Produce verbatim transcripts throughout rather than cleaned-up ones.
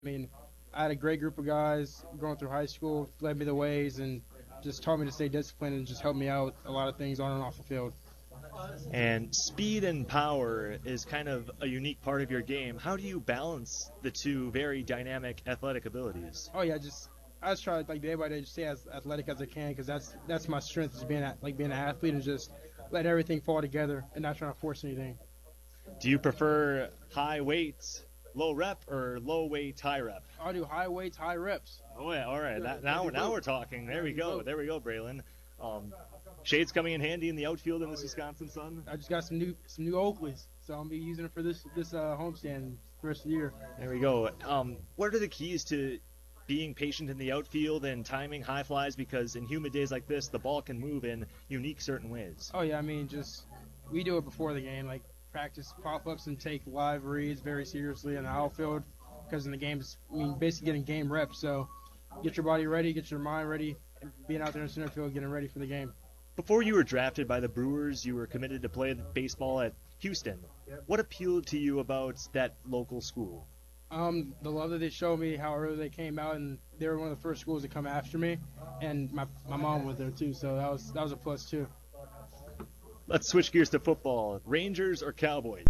I mean, I had a great group of guys going through high school, led me the ways, and just taught me to stay disciplined and just helped me out a lot of things on and off the field. And speed and power is kind of a unique part of your game. How do you balance the two very dynamic athletic abilities? Oh yeah, just I just try like day by day to stay as athletic as I can because that's that's my strength is being at, like being an athlete and just let everything fall together and not trying to force anything. Do you prefer high weights, low rep, or low weight, high rep? I do high weights, high reps. Oh yeah, all right. Yeah, That, now, I do now both. we're talking. There I we do go. both. There we go, Braylon. Um, shades coming in handy in the outfield in this Wisconsin sun. I just got some new some new Oakleys, so I'm gonna be using it for this this uh, homestand the rest of the year. There we go. Um, what are the keys to being patient in the outfield and timing high flies? Because in humid days like this, the ball can move in unique certain ways. Oh yeah, I mean just we do it before the game, like practice pop-ups and take live reads very seriously in the outfield because in the games, I mean basically getting game reps. So get your body ready, get your mind ready, and being out there in center field, getting ready for the game. Before you were drafted by the Brewers, you were committed to play baseball at Houston. Yep. What appealed to you about that local school? Um, the love that they showed me, how early they came out, and they were one of the first schools to come after me, and my my mom was there too, so that was that was a plus too. Let's switch gears to football. Rangers or Cowboys?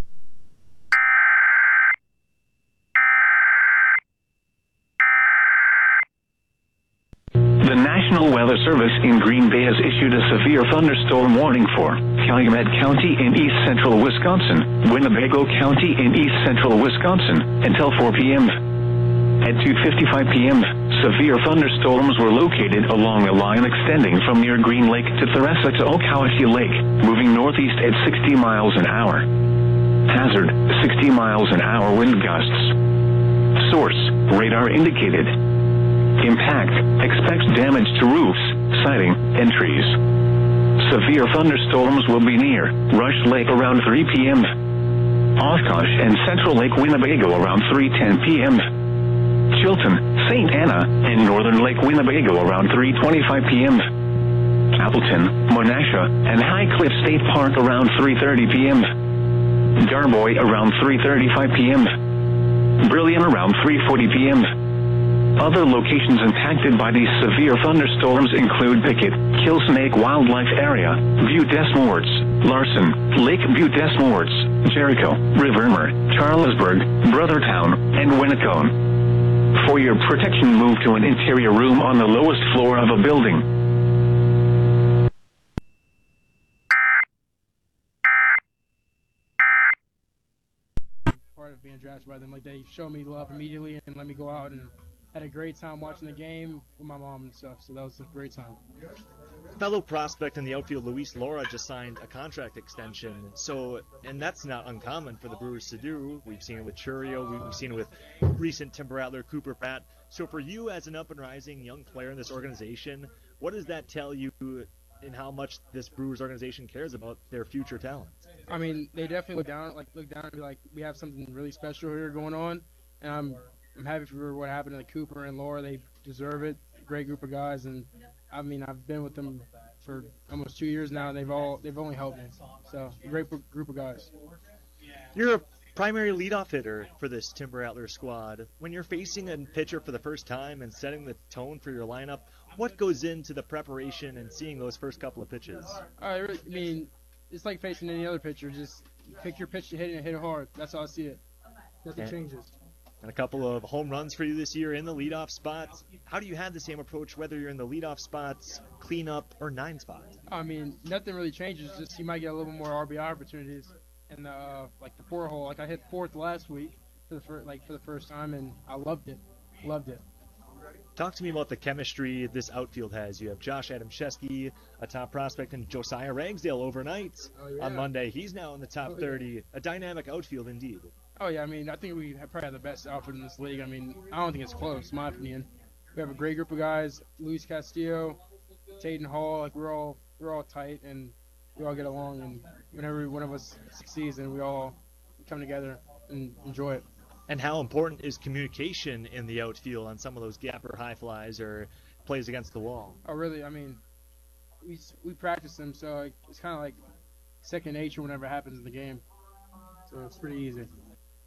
The National Weather Service in Green Bay has issued a severe thunderstorm warning for Calumet County in east central Wisconsin, Winnebago County in east central Wisconsin, until four p.m. At two fifty-five p.m., severe thunderstorms were located along a line extending from near Green Lake to Theresa to Okawashee Lake, moving northeast at sixty miles an hour. Hazard, sixty miles an hour wind gusts. Source, radar indicated. Impact, expects damage to roofs, siding, and trees. Severe thunderstorms will be near Rush Lake around three p.m. Oshkosh and Central Lake Winnebago around three ten p.m. Chilton, Saint Anna, and Northern Lake Winnebago around three twenty-five p.m. Appleton, Monasha, and High Cliff State Park around three thirty p.m. Darboy around three thirty-five p.m. Brilliant around three forty p.m. Other locations impacted by these severe thunderstorms include Pickett, Killsnake Wildlife Area, Butte Des Morts, Larson, Lake Butte Des Morts, Jericho, Rivermer, Charlesburg, Brothertown, and Winnacone. For your protection, move to an interior room on the lowest floor of a building. Part of being drafted by them, like they showed me love immediately and let me go out and had a great time watching the game with my mom and stuff. So that was a great time. Fellow prospect in the outfield, Luis Laura, just signed a contract extension. So, and that's not uncommon for the Brewers to do. We've seen it with Churio. We've seen it with recent Tim Rattler, Cooper Pratt. So for you as an up-and-rising young player in this organization, what does that tell you in how much this Brewers organization cares about their future talent? I mean, they definitely look down, like look down and be like, we have something really special here going on, and I'm I'm happy for what happened to Cooper and Laura. They deserve it. Great group of guys, and I mean, I've been with them for almost two years now, and they've all they've only helped me. So great group of guys. You're a primary leadoff hitter for this Tim Rattler squad. When you're facing a pitcher for the first time and setting the tone for your lineup, what goes into the preparation and seeing those first couple of pitches? I really, I mean, it's like facing any other pitcher. Just pick your pitch to hit it and hit it hard. That's how I see it. Nothing And- changes. And a couple of home runs for you this year in the leadoff spots. How do you have the same approach whether you're in the leadoff spots, cleanup, or nine spots? I mean, nothing really changes. Just you might get a little more R B I opportunities in the uh, like the four hole. Like I hit fourth last week for the fir- like for the first time, and I loved it. Loved it. Talk to me about the chemistry this outfield has. You have Josh Adamczewski, a top prospect, and Josiah Ragsdale overnight Oh, yeah. on Monday. He's now in the top Oh, yeah. thirty. A dynamic outfield indeed. Oh yeah, I mean, I think we have probably have the best outfit in this league. I mean, I don't think it's close, in my opinion. We have a great group of guys: Luis Castillo, Taden Hall. Like we're all we're all tight and we all get along. And whenever one of us succeeds, and we all come together and enjoy it. And how important is communication in the outfield on some of those gap or high flies or plays against the wall? Oh really? I mean, we we practice them, so like, it's kind of like second nature whenever it happens in the game. So it's pretty easy.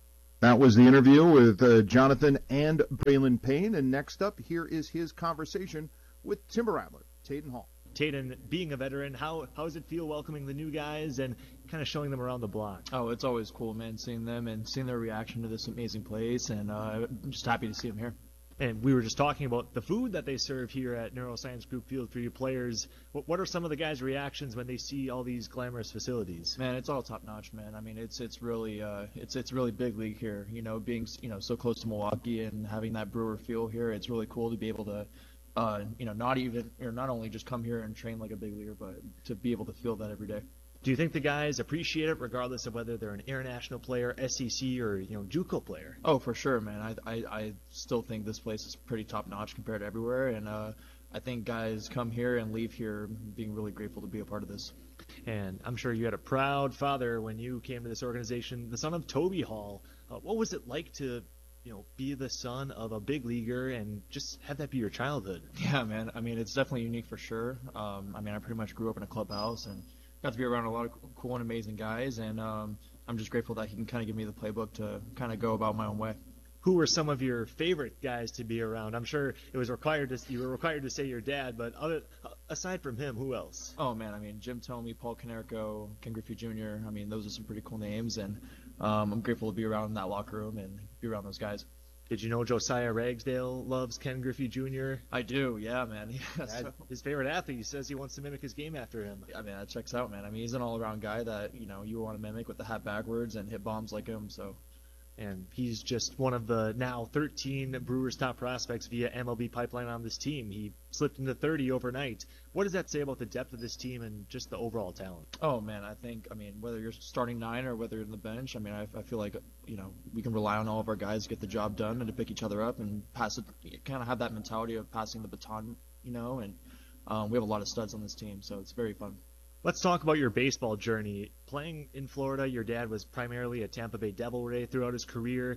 That was the interview with uh, Jonathan and Braylon Payne. And next up, here is his conversation with Timber Rattler, Tayden Hall. Tayden, being a veteran, how how does it feel welcoming the new guys and kind of showing them around the block? Oh, it's always cool, man, seeing them and seeing their reaction to this amazing place, and uh, I'm just happy to see them here. And we were just talking about the food that they serve here at Neuroscience Group Field for you players. What, what are some of the guys' reactions when they see all these glamorous facilities? Man, it's all top notch, man. I mean, it's it's really uh, it's it's really big league here. You know, being you know so close to Milwaukee and having that Brewer feel here, it's really cool to be able to, uh, you know, not even or not only just come here and train like a big leaguer, but to be able to feel that every day. Do you think the guys appreciate it, regardless of whether they're an international player, S E C, or you know JUCO player? Oh, for sure, man. I I, I still think this place is pretty top notch compared to everywhere, and uh, I think guys come here and leave here being really grateful to be a part of this. And I'm sure you had a proud father when you came to this organization, the son of Toby Hall. Uh, what was it like to, you know, be the son of a big leaguer and just have that be your childhood? Yeah, man. I mean, it's definitely unique for sure. Um, I mean, I pretty much grew up in a clubhouse and got to be around a lot of cool and amazing guys, and um, I'm just grateful that he can kind of give me the playbook to kind of go about my own way. Who were some of your favorite guys to be around? I'm sure it was required to you were required to say your dad, but other aside from him, who else? Oh man, I mean Jim Thome, Paul Konerko, Ken Griffey Junior I mean those are some pretty cool names, and um, I'm grateful to be around that locker room and be around those guys. Did you know Josiah Ragsdale loves Ken Griffey Junior? I do, yeah, man. Yeah, so, his favorite athlete. He says he wants to mimic his game after him. I mean, that checks out, man. I mean, he's an all-around guy that, you know, you want to mimic with the hat backwards and hit bombs like him, so. And he's just one of the now thirteen Brewers top prospects via M L B pipeline on this team. He slipped into thirty overnight. What does that say about the depth of this team and just the overall talent? Oh, man, I think, I mean, whether you're starting nine or whether you're in the bench, I mean, I, I feel like, you know, we can rely on all of our guys to get the job done and to pick each other up and pass it, kind of have that mentality of passing the baton, you know, and um, we have a lot of studs on this team, so it's very fun. Let's talk about your baseball journey. Playing in Florida, your dad was primarily a Tampa Bay Devil Ray throughout his career,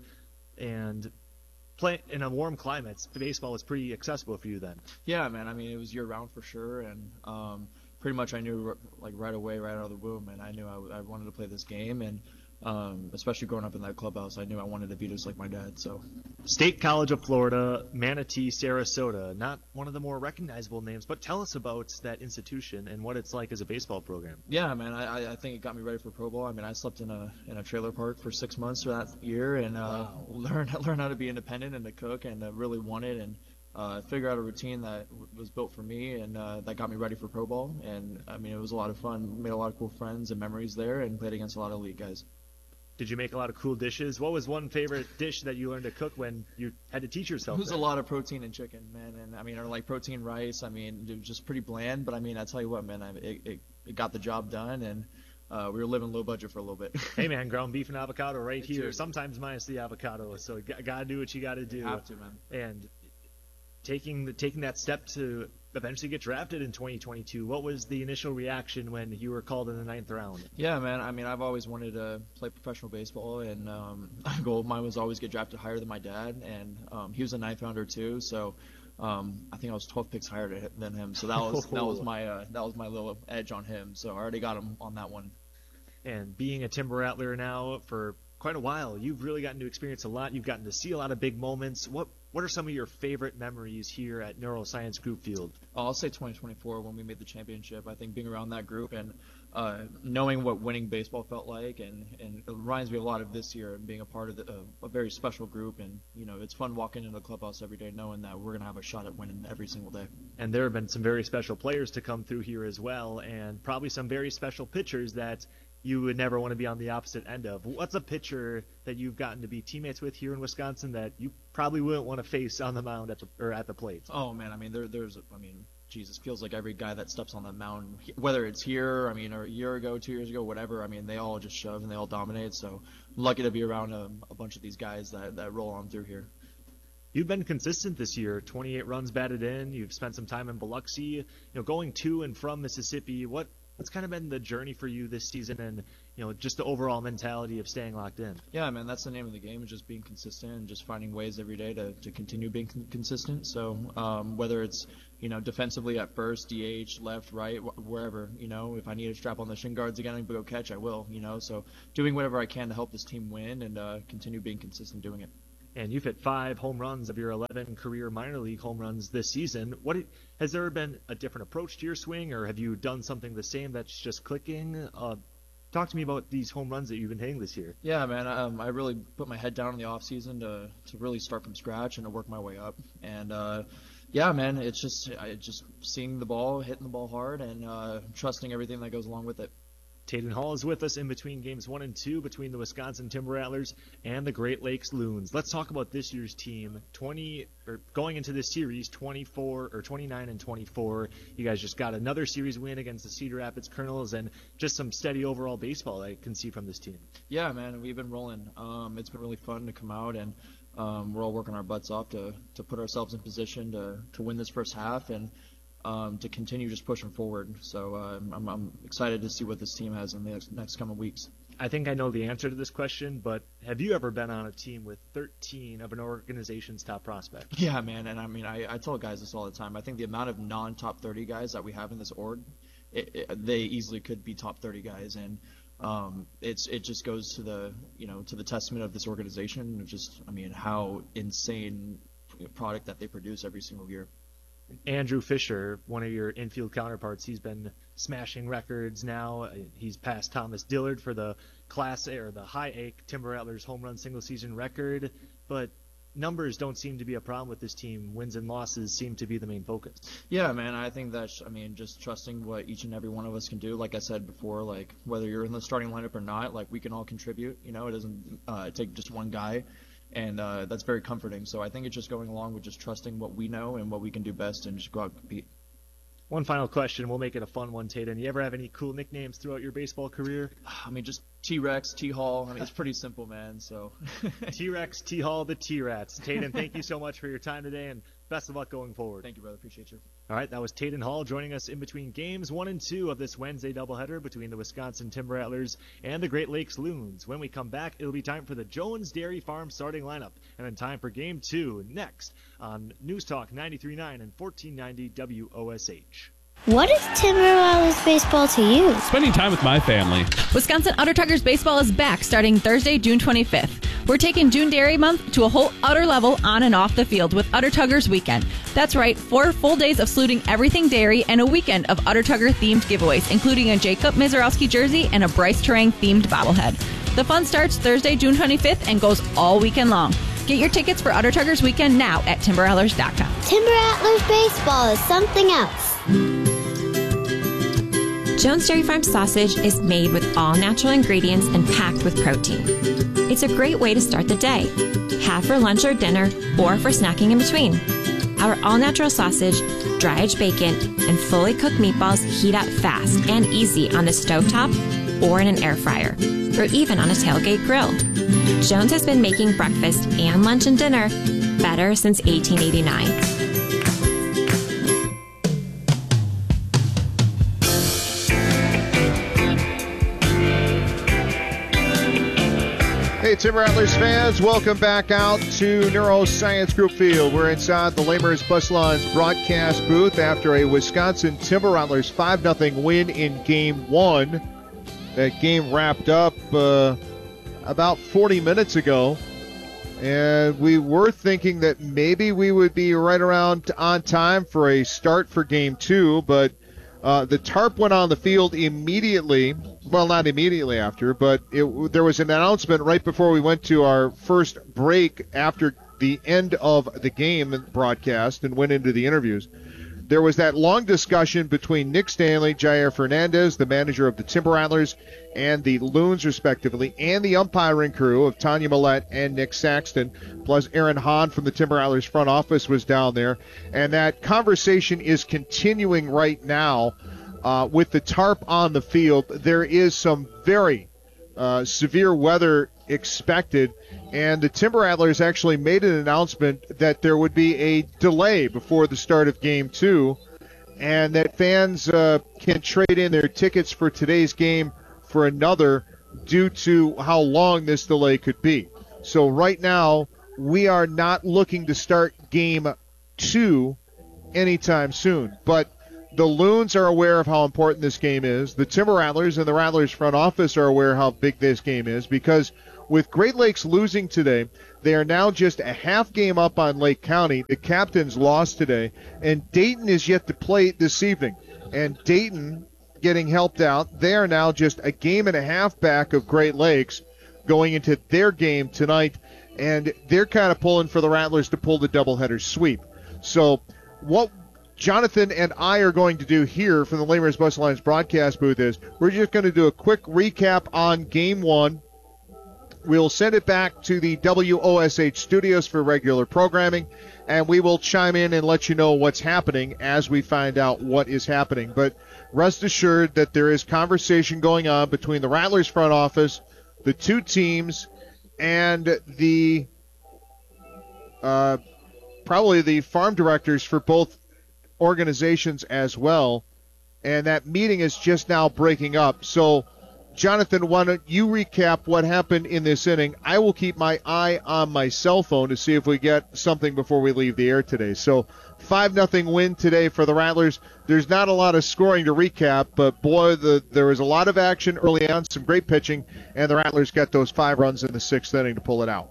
and play in a warm climate, baseball was pretty accessible for you then. Yeah, man. I mean, it was year-round for sure, and um, pretty much I knew like right away, right out of the womb, and I knew I, I wanted to play this game, and um, especially growing up in that clubhouse, I knew I wanted to be just like my dad. So, State College of Florida, Manatee, Sarasota, not one of the more recognizable names, but tell us about that institution and what it's like as a baseball program. Yeah, man, I, I think it got me ready for Pro Bowl. I mean, I slept in a in a trailer park for six months for that year, and uh, wow. learn learn how to be independent and to cook, and uh, really want it, and uh, figure out a routine that w- was built for me, and uh, that got me ready for Pro Bowl. And I mean, it was a lot of fun. Made a lot of cool friends and memories there, and played against a lot of elite guys. Did you make a lot of cool dishes? What was one favorite dish that you learned to cook when you had to teach yourself? It was that? a lot of protein and chicken, man, and I mean, or like protein rice. I mean, it was just pretty bland, but I mean, I tell you what, man, I, it, it it got the job done, and uh, we were living low budget for a little bit. Hey, man, ground beef and avocado right Me here. too. Sometimes minus the avocado, so you gotta do what you gotta do. You have to, man. And taking the taking that step to eventually get drafted in twenty twenty-two. What was the initial reaction when you were called in the ninth round? Yeah, man. I mean, I've always wanted to play professional baseball, and um, my goal of mine was always get drafted higher than my dad, and um, he was a ninth rounder too. So um, I think I was twelve picks higher to, than him. So that was that was my uh, that was my little edge on him. So I already got him on that one. And being a Timber Rattler now for quite a while, you've really gotten to experience a lot. You've gotten to see a lot of big moments. What What are some of your favorite memories here at Neuroscience Group Field? I'll say twenty twenty-four when we made the championship. I think being around that group and uh, knowing what winning baseball felt like, and, and it reminds me a lot of this year and being a part of the, uh, a very special group. And you know, it's fun walking into the clubhouse every day knowing that we're gonna have a shot at winning every single day. And there have been some very special players to come through here as well, and probably some very special pitchers that you would never want to be on the opposite end of. What's a pitcher that you've gotten to be teammates with here in Wisconsin that you probably wouldn't want to face on the mound at the, or at the plate? Oh man, I mean, there, there's, I mean, Jesus, feels like every guy that steps on the mound, whether it's here, I mean, or a year ago, two years ago, whatever, I mean, they all just shove and they all dominate. So I'm lucky to be around a, a bunch of these guys that, that roll on through here. You've been consistent this year, twenty-eight runs batted in. You've spent some time in Biloxi, you know, going to and from Mississippi. What What's kind of been the journey for you this season, and you know, just the overall mentality of staying locked in. Yeah, man, that's the name of the game, is just being consistent and just finding ways every day to, to continue being con- consistent. So um, whether it's, you know, defensively at first, D H, left, right, wh- wherever, you know, if I need to strap on the shin guards again and go catch, I will, you know. So doing whatever I can to help this team win and uh, continue being consistent doing it. And you've hit five home runs of your eleven career minor league home runs this season. What has there been a different approach to your swing, or have you done something the same that's just clicking? Uh, talk to me about these home runs that you've been hitting this year. Yeah, man, um, I really put my head down in the off season to to really start from scratch and to work my way up. And uh, yeah, man, it's just I just seeing the ball, hitting the ball hard, and uh, trusting everything that goes along with it. Tayden Hall is with us in between games one and two between the Wisconsin Timber Rattlers and the Great Lakes Loons. Let's talk about this year's team. twenty or going into this series, twenty-four or twenty-nine and twenty-four. You guys just got another series win against the Cedar Rapids Colonels, and just some steady overall baseball I can see from this team. Yeah, man, we've been rolling. Um, it's been really fun to come out, and um, we're all working our butts off to to put ourselves in position to to win this first half and Um, to continue just pushing forward. So uh, I'm, I'm excited to see what this team has in the next, next coming weeks. I think I know the answer to this question, but have you ever been on a team with thirteen of an organization's top prospects? Yeah, man, and I mean, I, I tell guys this all the time. I think the amount of non-top thirty guys that we have in this org, it, it, they easily could be top thirty guys, and um, it's it just goes to the you know to the testament of this organization, just I mean how insane product that they produce every single year. Andrew Fisher, one of your infield counterparts, he's been smashing records now. He's passed Thomas Dillard for the Class A or the High A Timber Rattlers home run single season record, but numbers don't seem to be a problem with this team. Wins and losses seem to be the main focus. Yeah, man, I think that's, I mean, just trusting what each and every one of us can do. Like I said before, like whether you're in the starting lineup or not, like we can all contribute. You know, it doesn't uh, take just one guy. And uh, that's very comforting. So I think it's just going along with just trusting what we know and what we can do best and just go out and compete. One final question. We'll make it a fun one, Tayden. You ever have any cool nicknames throughout your baseball career? I mean, just T-Rex, T-Hall. I mean, it's pretty simple, man. So T-Rex, T-Hall, the T-Rats. Tayden, thank you so much for your time today, and best of luck going forward. Thank you, brother. Appreciate you. All right, that was Tayden Hall joining us in between games one and two of this Wednesday doubleheader between the Wisconsin Timber Rattlers and the Great Lakes Loons. When we come back, it'll be time for the Jones Dairy Farm starting lineup, and then time for game two next on News Talk ninety-three point nine and fourteen ninety W O S H. What is Timber Rattlers baseball to you? Spending time with my family. Wisconsin Outer Tuggers baseball is back starting Thursday, June twenty-fifth. We're taking June Dairy Month to a whole outer level on and off the field with Outer Tuggers Weekend. That's right, four full days of saluting everything dairy and a weekend of Outer Tugger themed giveaways, including a Jacob Mizorowski jersey and a Bryce Terang themed bobblehead. The fun starts Thursday, June twenty-fifth and goes all weekend long. Get your tickets for Outer Tuggers Weekend now at timber rattlers dot com. Timber Rattlers baseball is something else. Jones Dairy Farm sausage is made with all natural ingredients and packed with protein. It's a great way to start the day. Have for lunch or dinner, or for snacking in between. Our all-natural sausage, dry-aged bacon, and fully cooked meatballs heat up fast and easy on the stovetop or in an air fryer, or even on a tailgate grill. Jones has been making breakfast and lunch and dinner better since eighteen eighty-nine. Hey, Timber Rattlers fans, welcome back out to Neuroscience Group Field. We're inside the Laborers Bus Lines broadcast booth after a Wisconsin Timber Rattlers five nothing win in Game one. That game wrapped up uh, about forty minutes ago, and we were thinking that maybe we would be right around on time for a start for Game two, but uh, the tarp went on the field immediately. Well, not immediately after, but it, there was an announcement right before we went to our first break after the end of the game broadcast and went into the interviews. There was that long discussion between Nick Stanley, Jair Fernandez, the manager of the Timber Rattlers, and the Loons, respectively, and the umpiring crew of Tanya Millette and Nick Saxton, plus Aaron Hahn from the Timber Rattlers front office was down there. And that conversation is continuing right now. Uh, with the tarp on the field, there is some very uh, severe weather expected, and the Timber Rattlers actually made an announcement that there would be a delay before the start of Game two, and that fans uh, can trade in their tickets for today's game for another due to how long this delay could be. So right now, we are not looking to start game two anytime soon. But the Loons are aware of how important this game is. The Timber Rattlers and the Rattlers front office are aware how big this game is, because with Great Lakes losing today, they are now just a half game up on Lake County. The Captains lost today, and Dayton is yet to play this evening. And Dayton getting helped out. They are now just a game and a half back of Great Lakes going into their game tonight, and they're kind of pulling for the Rattlers to pull the doubleheader sweep. So what Jonathan and I are going to do here from the Lamers Bus Alliance broadcast booth is we're just going to do a quick recap on game one. We'll send it back to the W O S H studios for regular programming, and we will chime in and let you know what's happening as we find out what is happening. But rest assured that there is conversation going on between the Rattlers front office, the two teams, and the uh, probably the farm directors for both organizations as well, and that meeting is just now breaking up. So, Jonathan, why don't you recap what happened in this inning? I will keep my eye on my cell phone to see if we get something before we leave the air today. So, five nothing win today for the Rattlers. There's not a lot of scoring to recap, but boy, the, there was a lot of action early on, some great pitching, and the Rattlers got those five runs in the sixth inning to pull it out.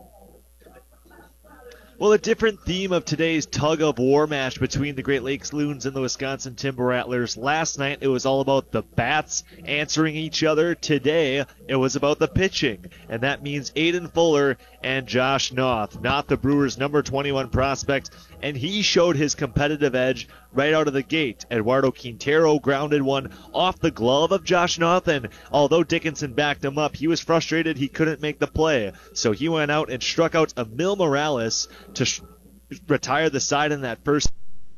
Well, a different theme of today's tug-of-war match between the Great Lakes Loons and the Wisconsin Timber Rattlers. Last night, it was all about the bats answering each other. Today, it was about the pitching, and that means Aiden Fuller and Josh Noth, not the Brewers' number twenty-one prospect, and he showed his competitive edge right out of the gate. Eduardo Quintero grounded one off the glove of Josh Noth, and although Dickinson backed him up, he was frustrated he couldn't make the play, so he went out and struck out Emil Morales to sh- retire the side in that first.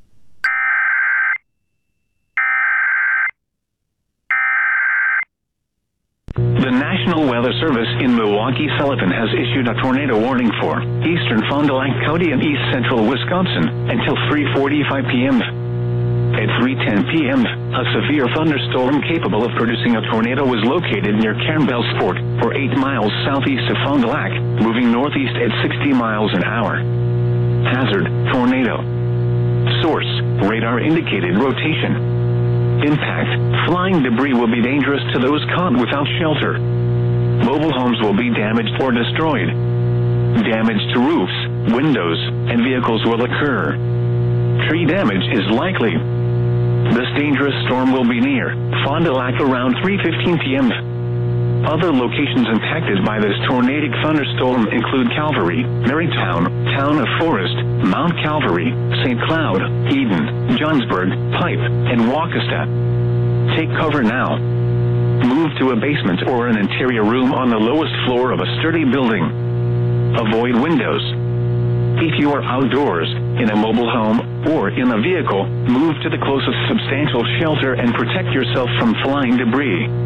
The National Weather Service in Milwaukee-Sullivan has issued a tornado warning for eastern Fond du Lac County and east central Wisconsin until three forty-five p.m. At three ten p.m., a severe thunderstorm capable of producing a tornado was located near Campbellsport, or eight miles southeast of Fond du Lac, moving northeast at sixty miles an hour. Hazard, tornado. Source, radar indicated rotation. Impact, flying debris will be dangerous to those caught without shelter. Mobile homes will be damaged or destroyed. Damage to roofs, windows, and vehicles will occur. Tree damage is likely. This dangerous storm will be near Fond du Lac around three fifteen p.m. Other locations impacted by this tornadic thunderstorm include Calvary, Marytown, Town of Forest, Mount Calvary, Saint Cloud, Eden, Johnsburg, Pipe, and Waukesha. Take cover now. Move to a basement or an interior room on the lowest floor of a sturdy building. Avoid windows. If you are outdoors, in a mobile home, or in a vehicle, move to the closest substantial shelter and protect yourself from flying debris.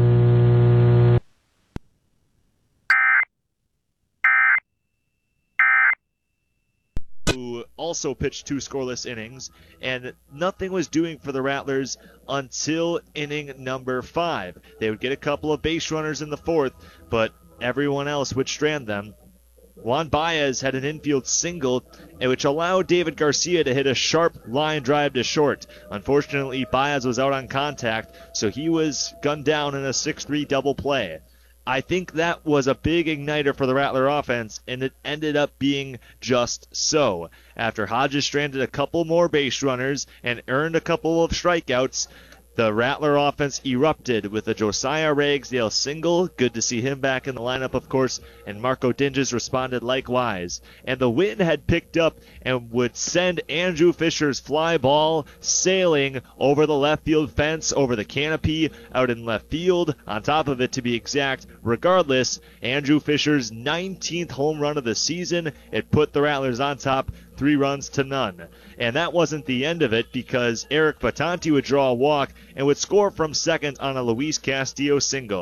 Also pitched two scoreless innings, and nothing was doing for the Rattlers until inning number five. They would get a couple of base runners in the fourth, but everyone else would strand them. Juan Baez had an infield single, which allowed David Garcia to hit a sharp line drive to short. Unfortunately, Baez was out on contact, so he was gunned down in a six three double play. I think that was a big igniter for the Rattler offense, and it ended up being just so. After Hodges stranded a couple more base runners and earned a couple of strikeouts, the Rattler offense erupted with a Josiah Ragsdale single. Good to see him back in the lineup, of course, and Marco Dinges responded likewise. And the wind had picked up and would send Andrew Fisher's fly ball sailing over the left field fence, over the canopy, out in left field, on top of it to be exact. Regardless, Andrew Fisher's nineteenth home run of the season, it put the Rattlers on top, three runs to none. And that wasn't the end of it, because Eric Batanti would draw a walk and would score from second on a Luis Castillo single.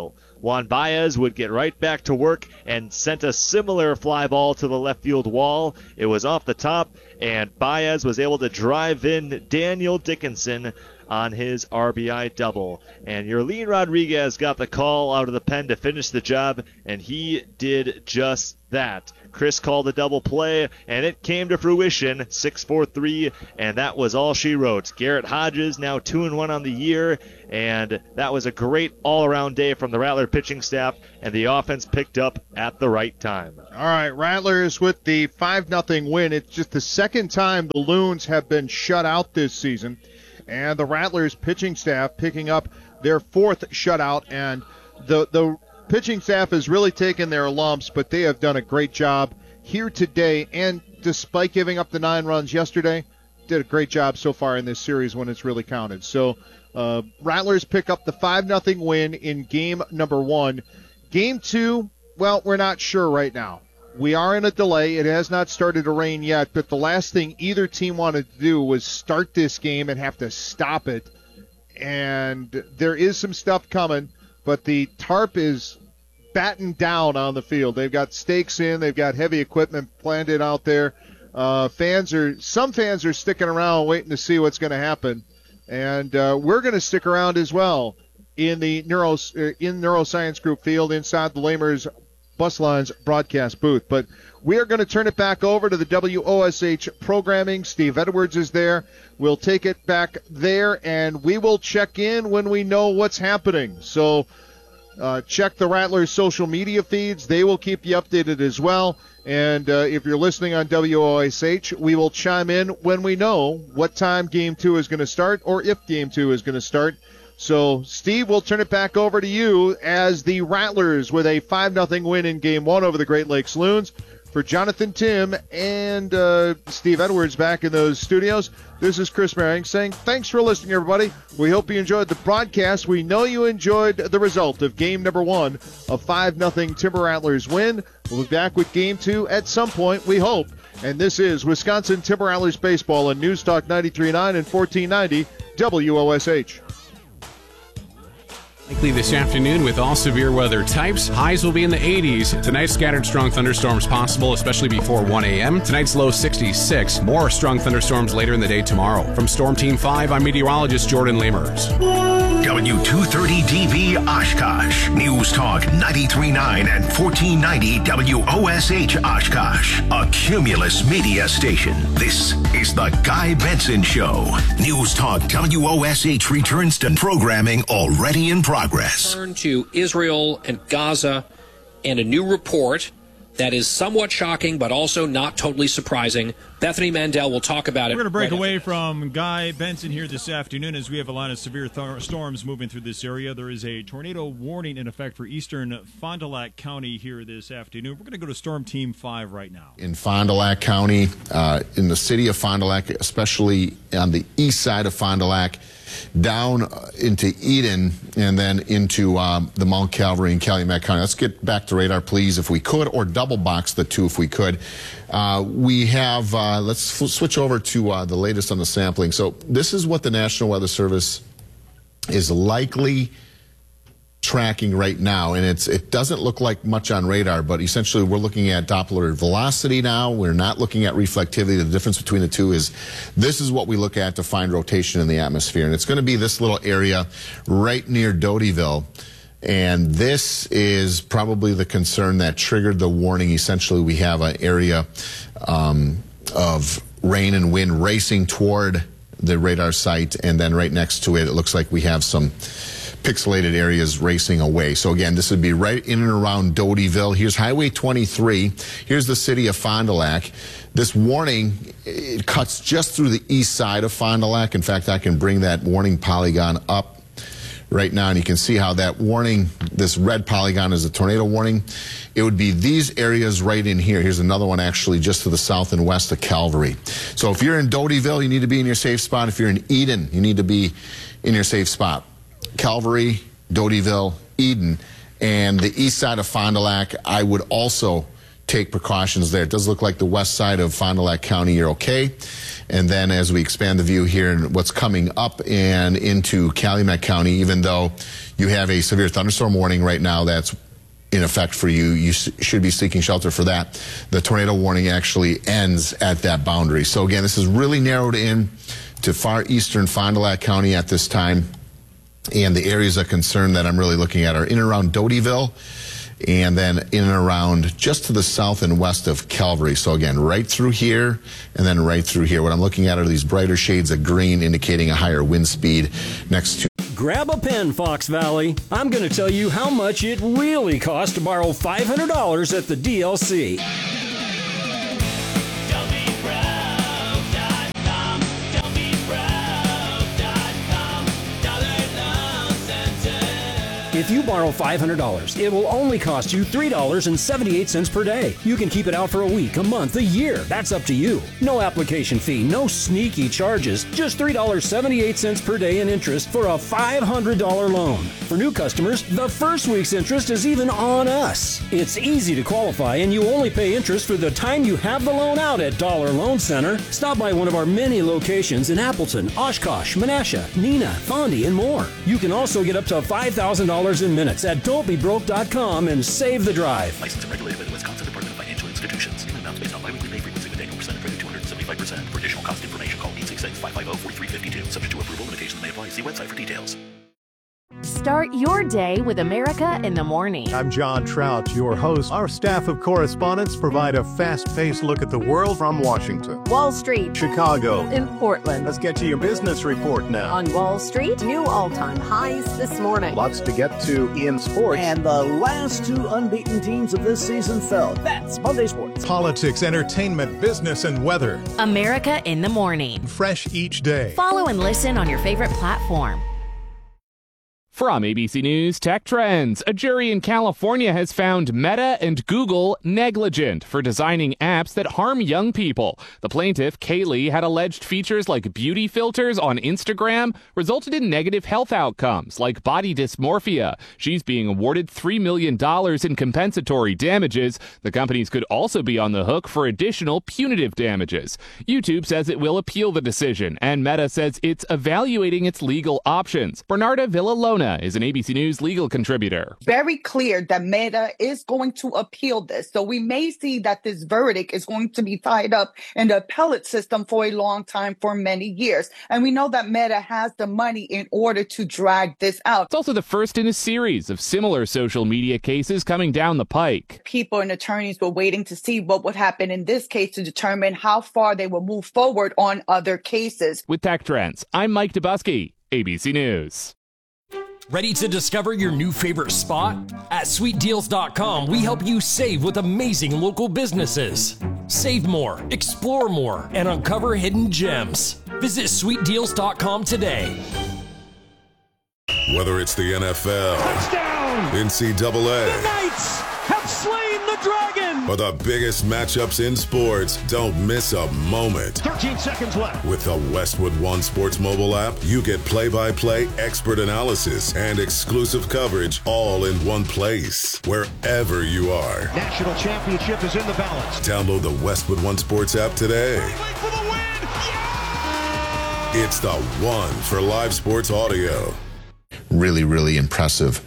Juan Baez would get right back to work and sent a similar fly ball to the left field wall. It was off the top, and Baez was able to drive in Daniel Dickinson on his R B I double. And Yerlin Rodriguez got the call out of the pen to finish the job, and he did just that. Chris called a double play, and it came to fruition, six four three, and that was all she wrote. Garrett Hodges now two and one on the year, and that was a great all-around day from the Rattler pitching staff, and the offense picked up at the right time. All right, Rattlers with the five nothing win. It's just the second time the Loons have been shut out this season, and the Rattlers pitching staff picking up their fourth shutout, and the the pitching staff has really taken their lumps, but they have done a great job here today, and despite giving up the nine runs yesterday, did a great job so far in this series when it's really counted. So uh, Rattlers pick up the five nothing win in game number one. Game two, well, we're not sure right now. We are in a delay. It has not started to rain yet, but the last thing either team wanted to do was start this game and have to stop it. And there is some stuff coming, but the tarp is battened down on the field. They've got stakes in. They've got heavy equipment planted out there. Uh, fans are some fans are sticking around waiting to see what's going to happen, and uh, we're going to stick around as well in the neuro in Neuroscience Group field inside the Lamers Bus Lines broadcast booth. But we are going to turn it back over to the W O S H programming. Steve Edwards is there. We'll take it back there, and we will check in when we know what's happening. So uh, check the Rattlers social media feeds. They will keep you updated as well. And uh, if you're listening on W O S H, we will chime in when we know what time Game two is going to start or if Game two is going to start. So, Steve, we'll turn it back over to you as the Rattlers with a five nothing win in Game one over the Great Lakes Loons. For Jonathan Tim and uh, Steve Edwards back in those studios, this is Chris Merring saying thanks for listening, everybody. We hope you enjoyed the broadcast. We know you enjoyed the result of game number one, a five nothing Timber Rattlers win. We'll be back with game two at some point, we hope. And this is Wisconsin Timber Rattlers baseball on News Talk ninety-three point nine and fourteen ninety W O S H. Likely this afternoon with all severe weather types. Highs will be in the eighties. Tonight, scattered strong thunderstorms possible, especially before one a.m. Tonight's low sixty-six. More strong thunderstorms later in the day tomorrow. From Storm Team five, I'm meteorologist Jordan Lamers. W two thirty D B Oshkosh. News Talk ninety-three point nine and fourteen ninety W O S H Oshkosh. A Cumulus media station. This is the Guy Benson Show. News Talk W O S H returns to programming already in progress. Turn to Israel and Gaza and a new report that is somewhat shocking but also not totally surprising. Bethany Mandel will talk about it. We're going to break right away from Guy Benson here this afternoon as we have a lot of severe th- storms moving through this area. There is a tornado warning in effect for eastern Fond du Lac County here this afternoon. We're going to go to Storm Team five right now. In Fond du Lac County, uh, in the city of Fond du Lac, especially on the east side of Fond du Lac, down into Eden and then into um, the Mount Calvary and Calumet County. Let's get back to radar, please, if we could, or double box the two if we could. Uh, we have, uh, let's f- switch over to uh, the latest on the sampling. So this is what the National Weather Service is likely tracking right now, and it's it doesn't look like much on radar, but essentially we're looking at Doppler velocity now. We're not looking at reflectivity. The difference between the two is this is what we look at to find rotation in the atmosphere, and it's going to be this little area right near Dotyville, and this is probably the concern that triggered the warning. Essentially, we have an area um, of rain and wind racing toward the radar site, and then right next to it, it looks like we have some pixelated areas racing away. So again, this would be right in and around Dotyville. Here's Highway twenty-three. Here's the city of Fond du Lac. This warning, it cuts just through the east side of Fond du Lac. In fact, I can bring that warning polygon up right now, and you can see how that warning, this red polygon is a tornado warning. It would be these areas right in here. Here's another one actually just to the south and west of Calvary. So if you're in Dotyville, you need to be in your safe spot. If you're in Eden, you need to be in your safe spot. Calvary, Dotyville, Eden, and the east side of Fond du Lac, I would also take precautions there. It does look like the west side of Fond du Lac County, you're okay. And then as we expand the view here and what's coming up and into Calumet County, even though you have a severe thunderstorm warning right now that's in effect for you, you should be seeking shelter for that. The tornado warning actually ends at that boundary. So again, this is really narrowed in to far eastern Fond du Lac County at this time. And the areas of concern that I'm really looking at are in and around Dotyville, and then in and around just to the south and west of Calvary. So again, right through here and then right through here. What I'm looking at are these brighter shades of green indicating a higher wind speed next to. Grab a pen, Fox Valley. I'm going to tell you how much it really costs to borrow five hundred dollars at the D L C. If you borrow five hundred dollars, it will only cost you three dollars and seventy-eight cents per day. You can keep it out for a week, a month, a year. That's up to you. No application fee, no sneaky charges. Just three dollars and seventy-eight cents per day in interest for a five hundred dollars loan. For new customers, the first week's interest is even on us. It's easy to qualify, and you only pay interest for the time you have the loan out at Dollar Loan Center. Stop by one of our many locations in Appleton, Oshkosh, Menasha, Neenah, Fondy, and more. You can also get up to five thousand dollars in minutes at don't be broke dot com and save the drive. Licensed and regulated by the Wisconsin Department of Financial Institutions. In amounts based on biweekly pay frequency with annual percentage rate of two hundred seventy-five percent. For additional cost information, call eight six six, five five zero, four three five two. Subject to approval, limitations may apply. See website for details. Start your day with America in the Morning. I'm John Trout, your host. Our staff of correspondents provide a fast-paced look at the world from Washington, Wall Street, Chicago, in Portland. Let's get to your business report now. On Wall Street, new all-time highs this morning. Lots to get to in sports. And the last two unbeaten teams of this season fell. That's Monday Sports. Politics, entertainment, business, and weather. America in the Morning. Fresh each day. Follow and listen on your favorite platform. From A B C News Tech Trends, a jury in California has found Meta and Google negligent for designing apps that harm young people. The plaintiff, Kaylee, had alleged features like beauty filters on Instagram resulted in negative health outcomes like body dysmorphia. She's being awarded three million dollars in compensatory damages. The companies could also be on the hook for additional punitive damages. YouTube says it will appeal the decision, and Meta says it's evaluating its legal options. Bernarda Villalona is an A B C News legal contributor. Very clear that Meta is going to appeal this. So we may see that this verdict is going to be tied up in the appellate system for a long time, for many years. And we know that Meta has the money in order to drag this out. It's also the first in a series of similar social media cases coming down the pike. People and attorneys were waiting to see what would happen in this case to determine how far they will move forward on other cases. With Tech Trends, I'm Mike Dubusky, A B C News. Ready to discover your new favorite spot? At sweet deals dot com, we help you save with amazing local businesses. Save more, explore more, and uncover hidden gems. Visit sweet deals dot com today. Whether it's the N F L, touchdown, N C double A, the Knights have slain the dragon, or the biggest matchups in sports, don't miss a moment. thirteen seconds left. With the Westwood One Sports mobile app, you get play-by-play, expert analysis, and exclusive coverage all in one place, wherever you are. National championship is in the balance. Download the Westwood One Sports app today. For the win. Yeah! It's the one for live sports audio. Really, really impressive.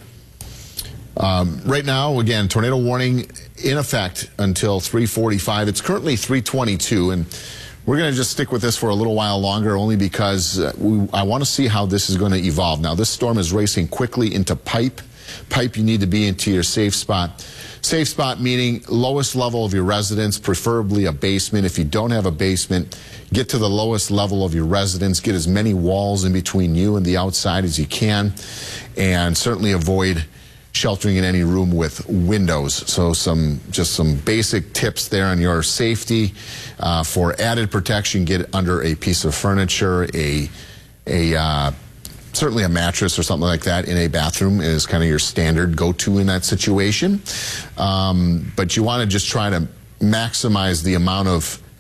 Um, right now, again, tornado warning in effect until three forty-five. It's currently three twenty-two, and we're going to just stick with this for a little while longer, only because uh, we, I want to see how this is going to evolve. Now, this storm is racing quickly into pipe. Pipe, you need to be into your safe spot. Safe spot meaning lowest level of your residence, preferably a basement. If you don't have a basement, get to the lowest level of your residence. Get as many walls in between you and the outside as you can, and certainly avoid sheltering in any room with windows. So some just some basic tips there on your safety. Uh, for added protection, get under a piece of furniture, a a uh, certainly a mattress or something like that in a bathroom is kind of your standard go-to in that situation. Um, but you want to just try to maximize the amount of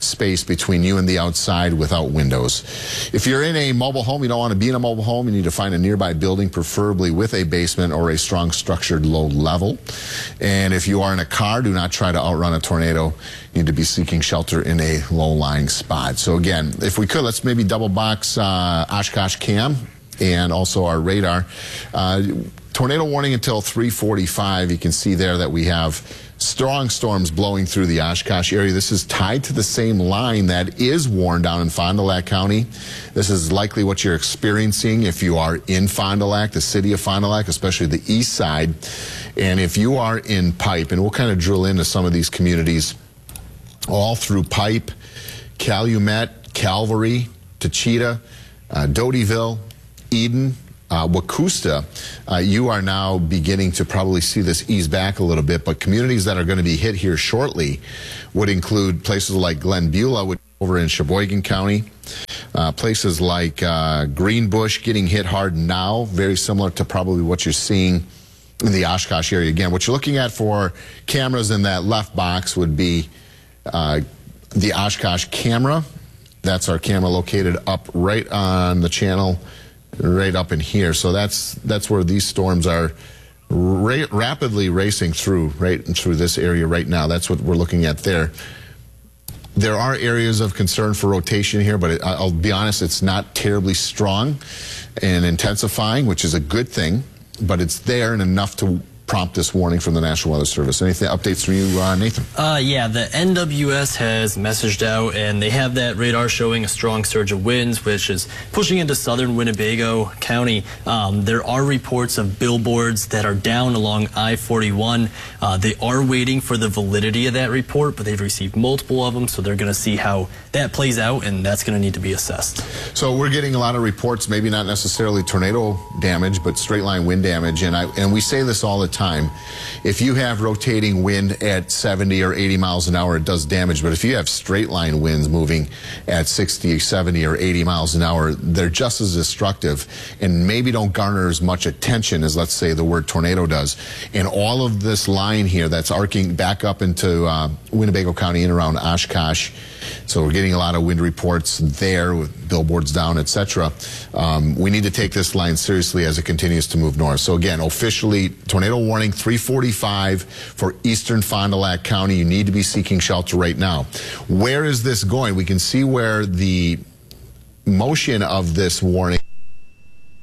space between you and the outside without windows. If you're in a mobile home, you don't want to be in a mobile home, you need to find a nearby building, preferably with a basement or a strong structured low level. And if you are in a car, do not try to outrun a tornado. You need to be seeking shelter in a low-lying spot. So again, if we could, let's maybe double box uh, Oshkosh Cam and also our radar. Uh, tornado warning until three forty-five. You can see there that we have strong storms blowing through the Oshkosh area. This is tied to the same line that is warned down in Fond du Lac County. This is likely what you're experiencing if you are in Fond du Lac, the city of Fond du Lac, especially the east side. And if you are in Pipe, and we'll kind of drill into some of these communities, all through Pipe, Calumet, Calvary, Tachita, uh, Dotyville, Eden, Uh, Wacusta, uh, you are now beginning to probably see this ease back a little bit, but communities that are going to be hit here shortly would include places like Glen Beulah, which is over in Sheboygan County, uh, places like uh, Greenbush getting hit hard now, very similar to probably what you're seeing in the Oshkosh area. Again, what you're looking at for cameras in that left box would be uh, the Oshkosh camera. That's our camera located up right on the channel, right up in here. So that's that's where these storms are ra rapidly racing through, right through this area right now. That's what we're looking at there. There are areas of concern for rotation here, but it, I'll be honest, it's not terribly strong and intensifying, which is a good thing, but it's there and enough to prompt this warning from the National Weather Service. Anything updates from you, uh, Nathan? Uh, yeah, the N W S has messaged out, and they have that radar showing a strong surge of winds, which is pushing into southern Winnebago County. Um, there are reports of billboards that are down along I forty-one. Uh, they are waiting for the validity of that report, but they've received multiple of them, so they're going to see how that plays out, and that's going to need to be assessed. So we're getting a lot of reports, maybe not necessarily tornado damage, but straight line wind damage, and I and we say this all the time. If you have rotating wind at seventy or eighty miles an hour, it does damage, but if you have straight line winds moving at sixty, seventy, or eighty miles an hour, they're just as destructive and maybe don't garner as much attention as, let's say, the word tornado does. And all of this line here that's arcing back up into uh, Winnebago County and around Oshkosh, so we're getting a lot of wind reports there with billboards down, et cetera. Um, we need to take this line seriously as it continues to move north. So again, officially, tornado warning three forty-five for eastern Fond du Lac County. You need to be seeking shelter right now. Where is this going? We can see where the motion of this warning